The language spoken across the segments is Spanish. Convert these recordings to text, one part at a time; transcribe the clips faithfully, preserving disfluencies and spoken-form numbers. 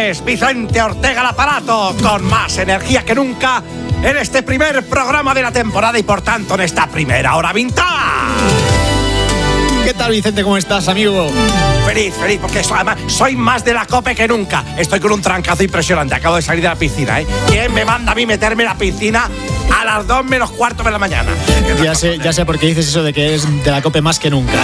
noches, Vicente Ortega al aparato, con más energía que nunca en este primer programa de la temporada y por tanto en esta primera hora vintage. ¿Qué tal, Vicente? ¿Cómo estás, amigo? Feliz, feliz, porque soy, además, soy más de la COPE que nunca. Estoy con un trancazo impresionante, acabo de salir de la piscina, ¿eh? ¿Quién me manda a mí meterme en la piscina a las dos menos cuarto de la mañana? Ya sé, ya sé por qué dices eso de que eres de la COPE más que nunca.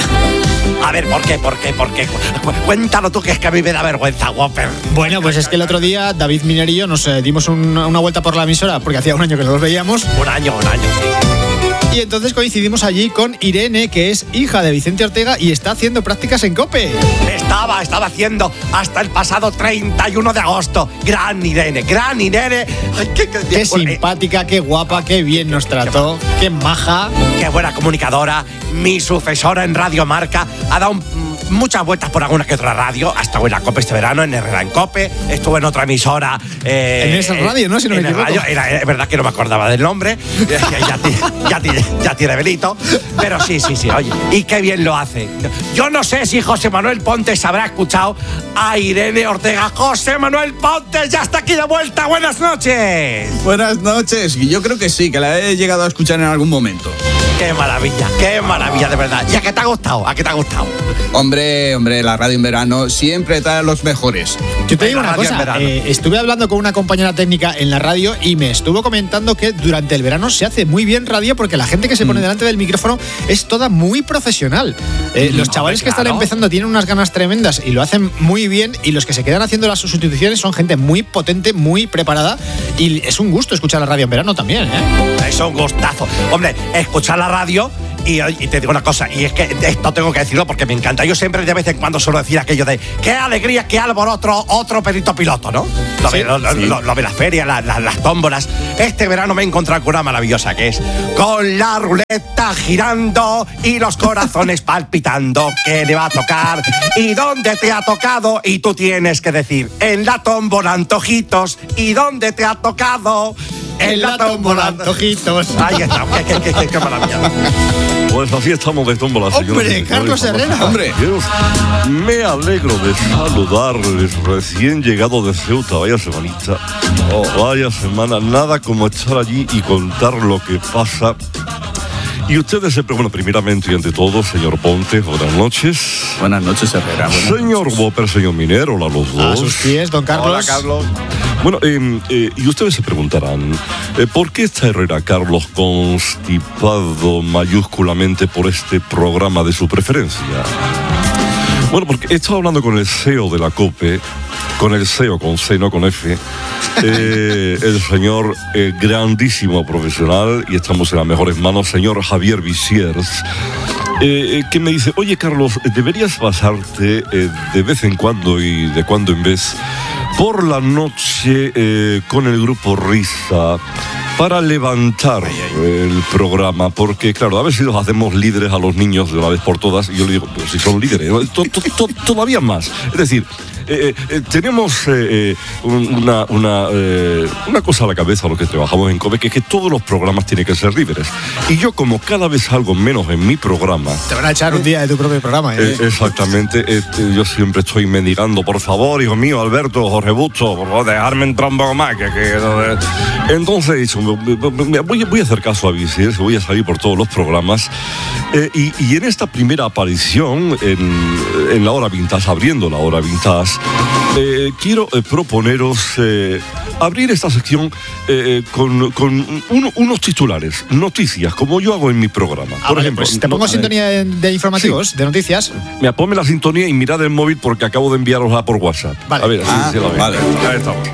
A ver, ¿por qué? ¿Por qué? ¿Por qué? Cuéntalo tú, que es que a mí me da vergüenza, Whopper. Bueno, pues es que el otro día David Miner y yo nos eh, dimos un, una vuelta por la emisora, porque hacía un año que no los veíamos. Un año, un año, sí. Y entonces coincidimos allí con Irene, que es hija de Vicente Ortega y está haciendo prácticas en COPE. Estaba, estaba haciendo hasta el pasado treinta y uno de agosto. Gran Irene, gran Irene. Ay, qué, qué, qué simpática, qué guapa, qué bien nos trató, qué maja. Qué buena comunicadora. Mi sucesora en Radio Marca ha dado un, muchas vueltas por alguna que otra radio. Ha estado en la COPE este verano, en Herrera en COPE. Estuvo en otra emisora. Eh, en esa radio, ¿no? Si no me equivoco. Radio. Era, es verdad que no me acordaba del nombre. ya, ya, ya, ya, ya tiene velito. Pero sí, sí, sí. Oye, y qué bien lo hace. Yo no sé si José Manuel Pontes habrá escuchado a Irene Ortega. José Manuel Pontes ya está aquí de vuelta. Buenas noches. Buenas noches. Yo creo que sí, que la he llegado a escuchar en algún momento. Qué maravilla, qué maravilla, de verdad. ¿Y a qué te ha gustado? ¿A qué te ha gustado? Hombre, hombre, la radio en verano siempre trae los mejores. Yo te digo una cosa, eh, estuve hablando con una compañera técnica en la radio y me estuvo comentando que durante el verano se hace muy bien radio porque la gente que se pone mm. delante del micrófono es toda muy profesional. Eh, mm, los chavales no, que claro. están empezando tienen unas ganas tremendas y lo hacen muy bien, y los que se quedan haciendo las sustituciones son gente muy potente, muy preparada, y es un gusto escuchar la radio en verano también, ¿eh? Es un gustazo. Hombre, escuchar la radio. Y, y te digo una cosa, y es que esto tengo que decirlo porque me encanta. Yo siempre de vez en cuando suelo decir aquello de qué alegría, qué alboroto, otro perrito piloto, ¿no? Lo, sí, de, lo, sí. lo, lo de las ferias, la, la, las tómbolas. Este verano me he encontrado con una maravillosa que es con la ruleta girando y los corazones palpitando. ¿Qué le va a tocar? ¿Y dónde te ha tocado? Y tú tienes que decir en la tómbola antojitos. ¿Y dónde te ha tocado? En la tómbola antojitos. Ahí está, qué, qué, qué, qué maravilla. Pues así estamos de tómbola, señores. Hombre, Carlos Herrera, hombre. Dios, me alegro de saludarles recién llegado de Ceuta. Vaya semanita, oh, vaya semana. Nada como estar allí y contar lo que pasa. Y ustedes se preguntan, bueno, primeramente y ante todo, señor Ponte, buenas noches. Buenas noches, Herrera. Buenas señor noches. Whopper, señor Miner, hola los dos. A sus pies, don Carlos. Hola, Carlos. Bueno, eh, eh, y ustedes se preguntarán, eh, ¿por qué está Herrera Carlos constipado mayúsculamente por este programa de su preferencia? Bueno, porque he estado hablando con el C E O de la COPE, con el C E O, con C, no con F, eh, el señor eh, grandísimo profesional, y estamos en las mejores manos, señor Javier Visiers, eh, que me dice, oye Carlos, deberías pasarte eh, de vez en cuando y de cuando en vez por la noche eh, con el grupo Risa para levantar el programa, porque claro, a ver si los hacemos líderes a los niños de una vez por todas. Y yo le digo, pues si son líderes, to, to, to, todavía más. Es decir, eh, eh, tenemos eh, una, una, eh, una cosa a la cabeza los que trabajamos en COPE, que es que todos los programas tienen que ser líderes. Y yo, como cada vez salgo menos en mi programa... Te van a echar un día de tu propio programa, ¿eh? eh exactamente. Eh, yo siempre estoy mendigando, por favor, hijo mío, Alberto, Jorge Busto, por favor, dejarme entrar un poco más. Que, que, eh. Entonces he dicho, voy, voy a hacer caso a Visiers, voy a salir por todos los programas. Eh, y, y en esta primera aparición, en, en la hora vintage, abriendo la hora vintage, Eh, quiero eh, proponeros eh, abrir esta sección eh, con, con uno, unos titulares, noticias, como yo hago en mi programa. Ah, por vale, ejemplo, pues te pongo no, sintonía de, de informativos, sí. de noticias. Mira, ponme la sintonía y mirad el móvil porque acabo de enviarosla por WhatsApp. Vale. A ver, así ah, se la ve. Vale. Ahí estamos.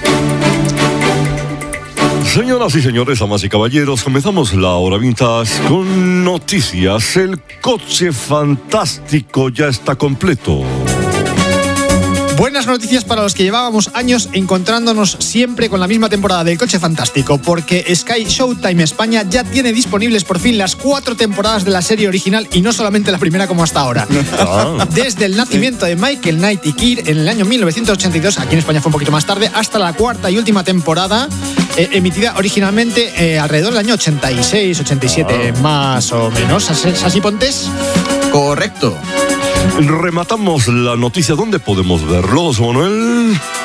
Señoras y señores, damas y caballeros, comenzamos la hora vintage con noticias. El coche fantástico ya está completo. Buenas noticias para los que llevábamos años encontrándonos siempre con la misma temporada del Coche Fantástico, porque Sky Showtime España ya tiene disponibles por fin las cuatro temporadas de la serie original y no solamente la primera como hasta ahora. Desde el nacimiento de Michael Knight y Keir en el año mil novecientos ochenta y dos, aquí en España fue un poquito más tarde, hasta la cuarta y última temporada, eh, emitida originalmente eh, alrededor del año ochenta y seis, ochenta y siete, oh. más o menos. ¿Así, Pontes? Correcto. Rematamos la noticia. ¿Dónde podemos verlos, Manuel?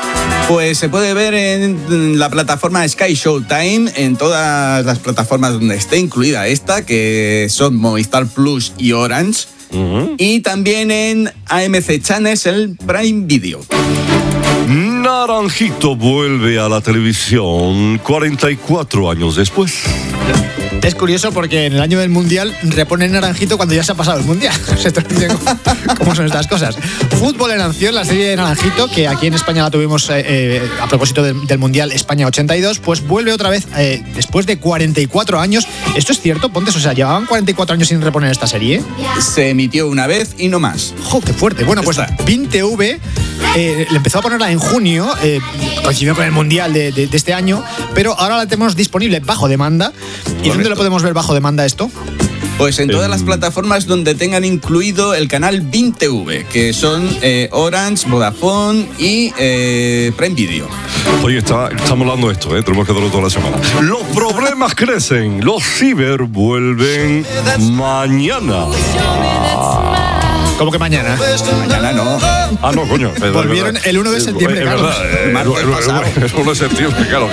Pues se puede ver en la plataforma Sky Showtime, en todas las plataformas donde esté incluida esta, que son Movistar Plus y Orange, uh-huh. y también en A M C Channels, el Prime Video. Naranjito vuelve a la televisión cuarenta y cuatro años después. Es curioso porque en el año del Mundial reponen Naranjito cuando ya se ha pasado el Mundial. ¿Cómo son estas cosas? Fútbol en Acción, la serie de Naranjito, que aquí en España la tuvimos eh, eh, a propósito del, del Mundial España ochenta y dos, pues vuelve otra vez eh, después de cuarenta y cuatro años. ¿Esto es cierto, Pontes? O sea, ¿llevaban cuarenta y cuatro años sin reponer esta serie? Se emitió una vez y no más. ¡Jo, qué fuerte! Bueno, pues Pin T V eh, le empezó a ponerla en junio, eh, coincidió con el Mundial de, de, de este año, pero ahora la tenemos disponible bajo demanda. ¿Y Correcto. dónde lo podemos ver bajo demanda esto? Pues en todas las plataformas donde tengan incluido el canal Vin T V, que son eh, Orange, Vodafone y eh, Prime Video. Oye, está, estamos hablando de esto, ¿eh? Tenemos que darlo toda la semana. Los problemas crecen, los ciber vuelven mañana. ¿Cómo que mañana? Mañana no. Ah, no, coño. Volvieron el uno de septiembre, claro. El uno de septiembre, claro.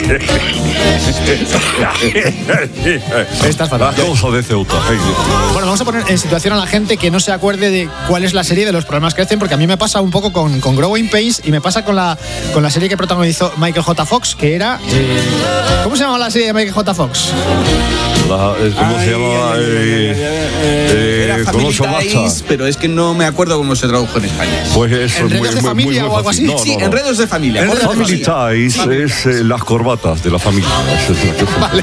Estás fatal. La cosa de Ceuta. Bueno, vamos a poner en situación a la gente que no se acuerde de cuál es la serie de los problemas que hacen, porque a mí me pasa un poco con, con Growing Pains y me pasa con la, con la serie que protagonizó Michael J. Fox, que era... Eh, ¿Cómo se llamaba la serie de Michael J. Fox? La, ¿Cómo Ay, se llamaba? Eh, eh, era Family Ties, pero es que no me acuerdo cómo se tradujo en España. Pues eso ¿Enredos es muy, de muy, familia muy, muy o algo así? No, sí, no, no. Enredos de familia. El Family Ties es eh, las corbatas de la familia. Vale.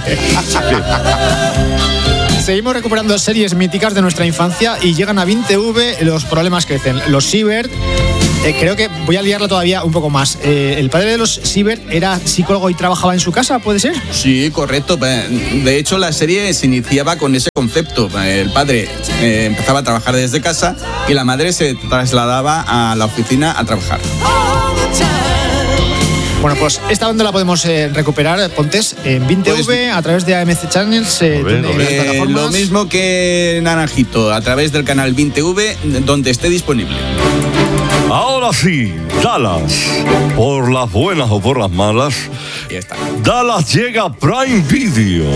Seguimos recuperando series míticas de nuestra infancia y llegan a Vin T V, los problemas crecen. Los Siebert, eh, creo que voy a liarla todavía un poco más. Eh, el padre de los Siebert era psicólogo y trabajaba en su casa, ¿puede ser? Sí, correcto. De hecho, la serie se iniciaba con ese concepto. El padre eh, empezaba a trabajar desde casa y la madre se trasladaba a la oficina a trabajar. Bueno, pues esta onda la podemos eh, recuperar, Pontes, en Vin T V, pues, a través de A M C Channels. Eh, ver, donde, eh, lo mismo que Naranjito, a través del canal Vin T V, donde esté disponible. Ahora sí, Dallas, por las buenas o por las malas, ya está. Dallas llega a Prime Video.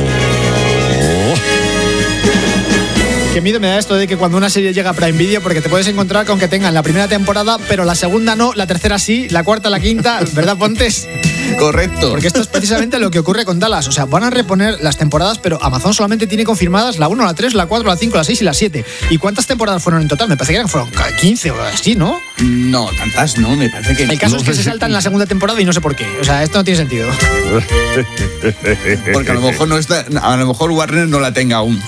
Qué miedo me da esto de que cuando una serie llega a Prime Video, porque te puedes encontrar con que tengan la primera temporada, pero la segunda no, la tercera sí, la cuarta, la quinta, ¿verdad, Pontes? Correcto. Porque esto es precisamente lo que ocurre con Dallas. O sea, van a reponer las temporadas, pero Amazon solamente tiene confirmadas la uno, la tres, la cuatro, la cinco, la seis y la siete. ¿Y cuántas temporadas fueron en total? Me parece que fueron quince o así, ¿no? No, tantas no, me parece que... El caso no es que se saltan la segunda temporada y no sé por qué. O sea, esto no tiene sentido. Porque a lo mejor no está, a lo mejor Warner no la tenga aún.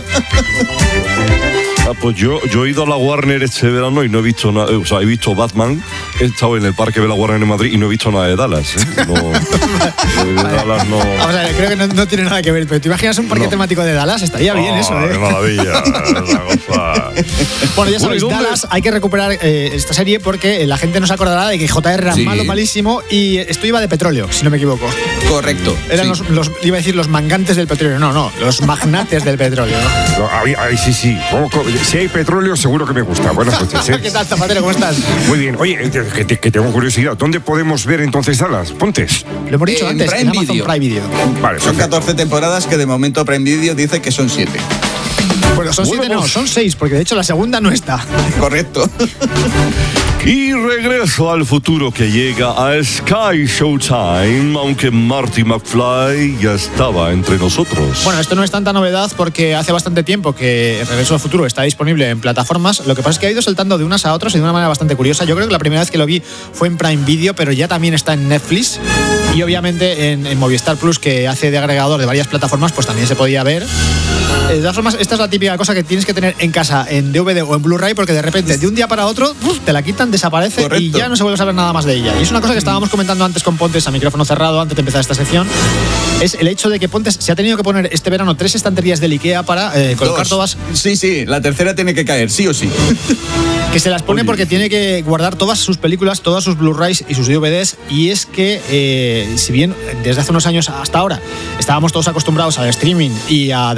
Ah, pues yo, yo he ido a la Warner este verano y no he visto nada. O sea, he visto Batman, he estado en el parque de la Warner en Madrid y no he visto nada de Dallas. ¿eh? No, de Dallas no. Vamos a ver, creo que no, no tiene nada que ver. Pero ¿te imaginas un parque no. temático de Dallas? Estaría bien oh, eso, ¿eh? ¡Qué maravilla! Esa cosa. Bueno, ya sabéis, bueno, Dallas, hay que recuperar eh, esta serie porque la gente no se acordará de que J R era sí. malo, malísimo y esto iba de petróleo, si no me equivoco. Correcto. Eran sí. los, los, iba a decir los mangantes del petróleo. No, no, los magnates del petróleo. ¿no? No, ahí, ahí sí, sí. Si hay petróleo, seguro que me gusta. Buenas noches. ¿eh? ¿Qué tal, Zapatero? ¿Cómo estás? Muy bien. Oye, que, que, que tengo curiosidad. ¿Dónde podemos ver entonces Dallas? Pontes. Lo hemos dicho en antes, Prime en Amazon Video. Prime Video. Vale, son catorce temporadas que de momento Prime Video dice que son siete. Bueno, son siete no, son seis, porque de hecho la segunda no está. Correcto. Y regreso al futuro que llega a Sky Showtime, aunque Marty McFly ya estaba entre nosotros. Bueno, esto no es tanta novedad porque hace bastante tiempo que Regreso al Futuro está disponible en plataformas. Lo que pasa es que ha ido saltando de unas a otras y de una manera bastante curiosa. Yo creo que la primera vez que lo vi fue en Prime Video, pero ya también está en Netflix. Y obviamente en, en Movistar Plus, que hace de agregador de varias plataformas, pues también se podía ver. De todas formas, esta es la típica cosa que tienes que tener en casa en D V D o en Blu-ray, porque de repente, de un día para otro, te la quitan, desaparece. Correcto. Y ya no se vuelve a saber nada más de ella. Y es una cosa que estábamos comentando antes con Pontes a micrófono cerrado, antes de empezar esta sección. Es el hecho de que Pontes se ha tenido que poner este verano tres estanterías del IKEA para eh, colocar Dos. todas. Sí, sí, la tercera tiene que caer, sí o sí. Que se las pone Oye. porque tiene que guardar todas sus películas, todas sus Blu-rays y sus D V Ds. Y es que, eh, si bien desde hace unos años hasta ahora estábamos todos acostumbrados al streaming y a dejar de comprar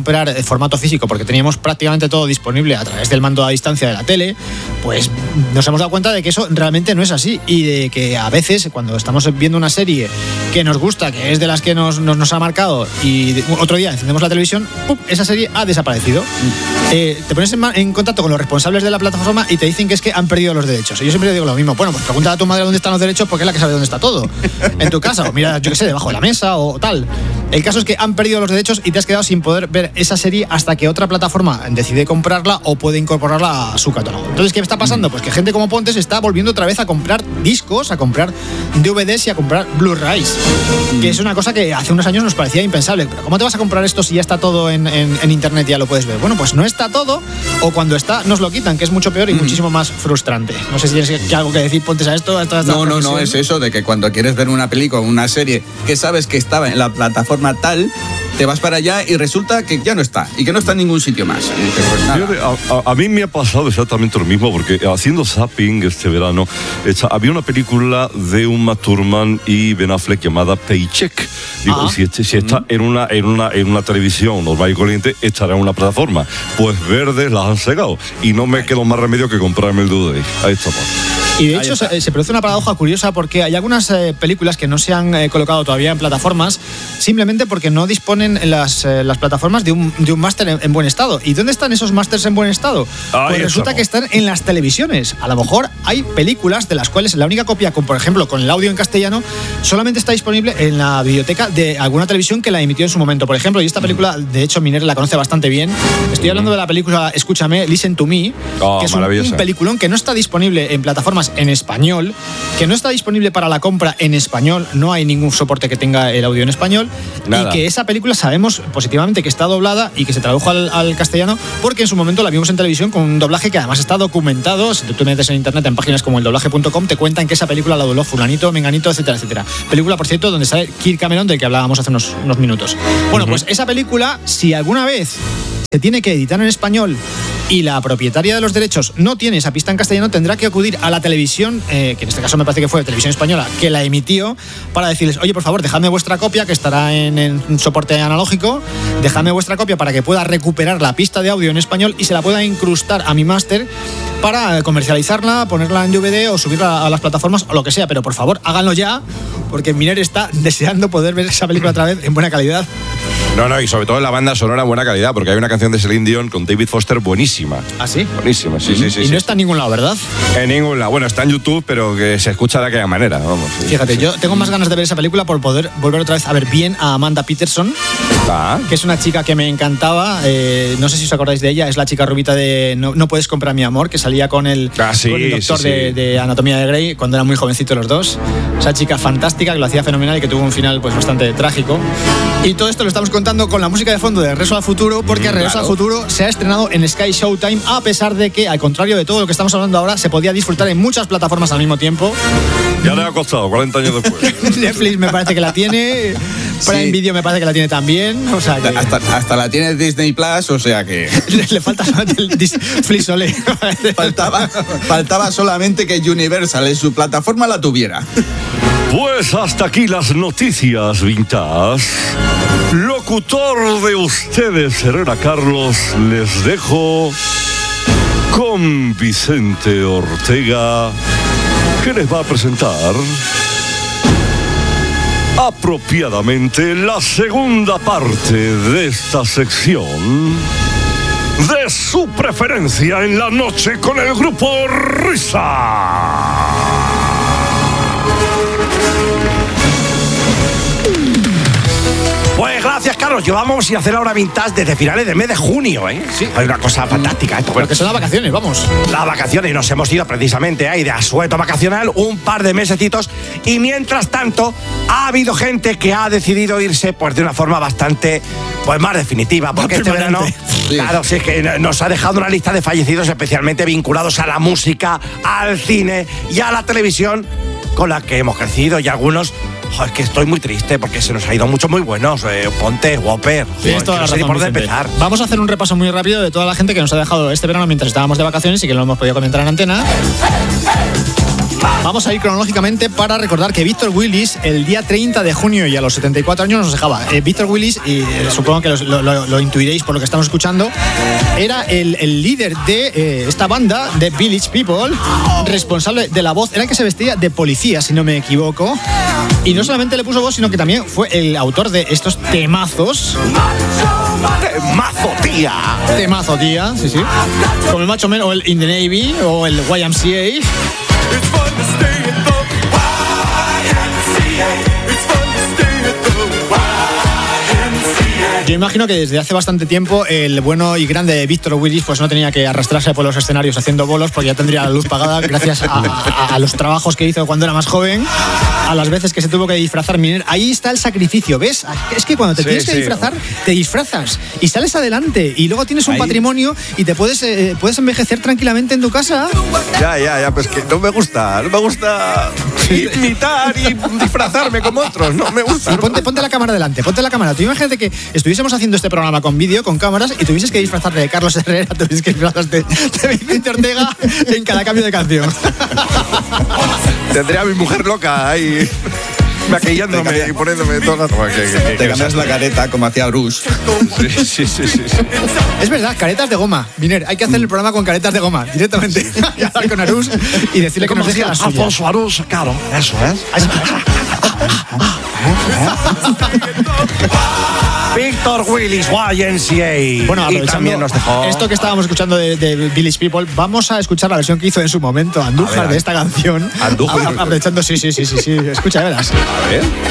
comprar eh, formato físico porque teníamos prácticamente todo disponible a través del mando a distancia de la tele, pues nos hemos dado cuenta de que eso realmente no es así y de que a veces cuando estamos viendo una serie que nos gusta, que es de las que nos, nos, nos ha marcado y de, otro día encendemos la televisión, ¡pum!, esa serie ha desaparecido. Mm. Eh, te pones en, en contacto con los responsables de la plataforma y te dicen que es que han perdido los derechos. Y yo siempre digo lo mismo. Bueno, pues pregunta a tu madre dónde están los derechos porque es la que sabe dónde está todo. En tu casa, o mira, yo qué sé, debajo de la mesa o tal. El caso es que han perdido los derechos y te has quedado sin poder ver esa serie hasta que otra plataforma decide comprarla o puede incorporarla a su catálogo. Entonces, ¿qué está pasando? Pues que gente como Ponte se está volviendo otra vez a comprar discos, a comprar D V Ds y a comprar Blu-rays. Que es una cosa que hace unos años nos parecía impensable. Pero ¿cómo te vas a comprar esto si ya está todo en, en, en internet y ya lo puedes ver? Bueno, pues no está todo, o cuando está nos lo quitan, que es mucho peor y mm. muchísimo más frustrante. No sé si tienes que, algo que decir, Pontes a esto. A esta, a esta no, no, no, es eso de que cuando quieres ver una película o una serie que sabes que estaba en la plataforma tal, te vas para allá y resulta que ya no está y que no está en ningún sitio más. Y dices, pues nada. A, a, a mí me ha pasado exactamente lo mismo porque haciendo zapping este verano hecha, había una película de Uma Thurman y Ben Affleck llamada Paycheck. Digo, si, este, si está mm. en, una, en, una, en una televisión normal y corriente, estará en una plataforma. Pues verdes las han cegado y no me quedó más remedio que comprarme el D V D. Ahí estamos. Y de hecho se, se produce una paradoja curiosa porque hay algunas eh, películas que no se han eh, colocado todavía en plataformas simplemente porque no disponen las, eh, las plataformas de un, de un máster en, en buen estado. ¿Y dónde están esos másters en buen estado? Ahí pues resulta estamos. que están en las televisiones. A lo mejor hay películas de las cuales la única copia, con, por ejemplo, con el audio en castellano, solamente está disponible en la biblioteca de alguna televisión que la emitió en su momento. Por ejemplo, y esta película, de hecho, Miner la conoce bastante bien. Estoy hablando de la película Escúchame, Listen to Me, oh, que es un, un peliculón que no está disponible en plataformas en español, que no está disponible para la compra en español, no hay ningún soporte que tenga el audio en español. Nada. Y que esa película sabemos positivamente que está doblada y que se tradujo al, al castellano porque en su momento la vimos en televisión con un doblaje que además está documentado. Si tú te metes en internet en páginas como el doblaje punto com te cuentan que esa película la dobló fulanito, menganito, etcétera, etcétera. Película, por cierto, donde sale Kirk Cameron, del que hablábamos hace unos, unos minutos. Bueno, uh-huh. pues esa película, si alguna vez se tiene que editar en español y la propietaria de los derechos no tiene esa pista en castellano, tendrá que acudir a la televisión, eh, que en este caso me parece que fue Televisión Española, que la emitió, para decirles, oye, por favor, dejadme vuestra copia, que estará en, en soporte analógico, dejadme vuestra copia para que pueda recuperar la pista de audio en español y se la pueda incrustar a mi máster para comercializarla, ponerla en D V D o subirla a las plataformas o lo que sea. Pero por favor, háganlo ya, porque Miner está deseando poder ver esa película otra vez en buena calidad. No, no, y sobre todo la banda sonora en buena calidad, porque hay una canción de Celine Dion con David Foster buenísima. ¿Ah, sí? Buenísima, sí, sí, sí. Y sí. no está en ningún lado, ¿verdad? En ningún lado. Bueno, está en YouTube, pero que se escucha de aquella manera, vamos. Sí. Fíjate, yo tengo más ganas de ver esa película por poder volver otra vez a ver bien a Amanda Peterson, ah. que es una chica que me encantaba. Eh, no sé si os acordáis de ella, es la chica rubita de No, no puedes comprar mi amor, que salía con el, ah, sí, con el doctor sí, sí. De, de Anatomía de Grey cuando eran muy jovencitos los dos. Esa chica fantástica que lo hacía fenomenal y que tuvo un final pues bastante trágico. Y todo esto lo estamos contando con la música de fondo de Regreso al Futuro, porque mm, Regreso claro. al Futuro se ha estrenado en Sky Showtime, a pesar de que, al contrario de todo lo que estamos hablando ahora, se podía disfrutar en muchas plataformas al mismo tiempo. Ya le ha costado, cuarenta años después. Netflix me parece que la tiene, Prime sí. Video me parece que la tiene también. O sea que... hasta, hasta la tiene Disney Plus, o sea que... le, le falta solamente el Netflix Olé. faltaba, faltaba solamente que Universal en su plataforma la tuviera. Pues hasta aquí las noticias vintage. Locutor de ustedes, Herrera Carlos, les dejo con Vicente Ortega, que les va a presentar apropiadamente la segunda parte de esta sección de su preferencia en la noche con el grupo Risa. Pues gracias, Carlos. Llevamos sin hacer la hora vintage desde finales del mes de junio, ¿eh? Sí. Hay una cosa fantástica esto. Pero que son las vacaciones, vamos. Las vacaciones. Nos hemos ido precisamente ahí de asueto vacacional un par de mesecitos. Y mientras tanto, ha habido gente que ha decidido irse pues de una forma bastante pues más definitiva. Porque este verano, sí. claro, sí es que nos ha dejado una lista de fallecidos especialmente vinculados a la música, al cine y a la televisión con la que hemos crecido, y algunos... Es que estoy muy triste porque se nos ha ido muchos muy buenos. Eh, Ponte, Whopper. Tienes toda la razón, por dónde empezar. Vamos a hacer un repaso muy rápido de toda la gente que nos ha dejado este verano mientras estábamos de vacaciones y que lo hemos podido comentar en antena. Vamos a ir cronológicamente para recordar que Víctor Willis, el día treinta de junio y a los setenta y cuatro años nos dejaba. Eh, Víctor Willis, y eh, supongo que lo, lo, lo intuiréis por lo que estamos escuchando, era el, el líder de eh, esta banda, de Village People, responsable de la voz, era el que se vestía de policía, si no me equivoco. Y no solamente le puso voz, sino que también fue el autor de estos temazos. ¡Temazo, tía! Temazo, tía, sí, sí. Como el Macho Man o el In the Navy o el Y M C A. Yo imagino que desde hace bastante tiempo el bueno y grande Víctor Willis pues no tenía que arrastrarse por los escenarios haciendo bolos porque ya tendría la luz pagada gracias a, a, a los trabajos que hizo cuando era más joven, a las veces que se tuvo que disfrazar. Ahí está el sacrificio, ¿ves? Es que cuando te sí, tienes que sí. disfrazar, te disfrazas y sales adelante y luego tienes un Ahí. patrimonio y te puedes, eh, puedes envejecer tranquilamente en tu casa. Ya, ya, ya, pues que no me gusta, no me gusta imitar y disfrazarme como otros, no me gusta. Sí, ponte, ponte la cámara delante, ponte la cámara. Tú imagínate que estuviésemos haciendo este programa con vídeo, con cámaras, y tuvieses que disfrazarte de Carlos Herrera, tuvieses que disfrazarte de Vicente Ortega en cada cambio de canción. Tendría a mi mujer loca ahí maquillándome y poniéndome todo el rato. Te ganas la careta como hacía Bruce. Sí, sí, sí, sí. Es verdad, caretas de goma. Miner, hay que hacer el programa con caretas de goma, directamente. Y hablar con Arús y decirle que nos deje la suya. Alfonso Arús, claro, eso es. Víctor Willis, Y M C A. Bueno, y también nos dejó esto que estábamos escuchando de, de Village People, vamos a escuchar la versión que hizo en su momento Andújar ver, de esta canción. Andújar. Aprovechando, sí, sí, sí, sí, sí. Escucha, verás. A ver.